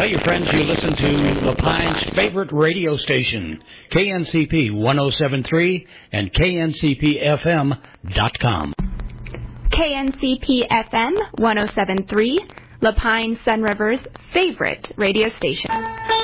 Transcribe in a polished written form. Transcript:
Tell your friends you listen to La Pine's favorite radio station, KNCP 107.3 and KNCPFM.com. KNCP FM 107.3, La Pine Sun River's favorite radio station.